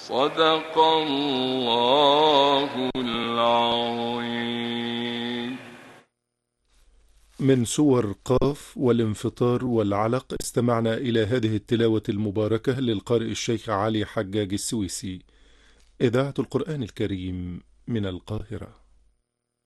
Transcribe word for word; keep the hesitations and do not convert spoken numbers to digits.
صدق الله العظيم. من سور قاف والانفطار والعلق استمعنا إلى هذه التلاوة المباركة للقارئ الشيخ علي حجاج السويسي. إذاعة القرآن الكريم من القاهرة.